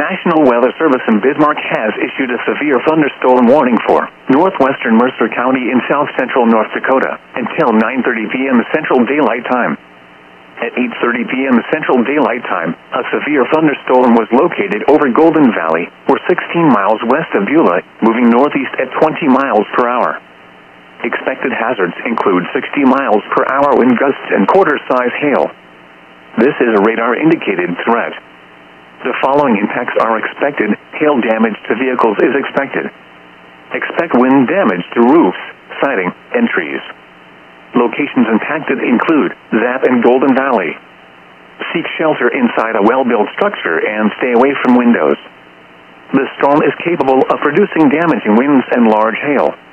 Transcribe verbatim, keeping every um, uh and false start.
National Weather Service in Bismarck has issued a severe thunderstorm warning for northwestern Mercer County in south-central North Dakota until nine thirty p.m. Central Daylight Time. At eight thirty p.m. Central Daylight Time, a severe thunderstorm was located over Golden Valley, or sixteen miles west of Beulah, moving northeast at twenty miles per hour. Expected hazards include sixty miles per hour wind gusts and quarter-size hail. This is a radar-indicated threat. The following impacts are expected. Hail damage to vehicles is expected. Expect wind damage to roofs, siding, and trees. Locations impacted include Zap and Golden Valley. Seek shelter inside a well-built structure and stay away from windows. The storm is capable of producing damaging winds and large hail.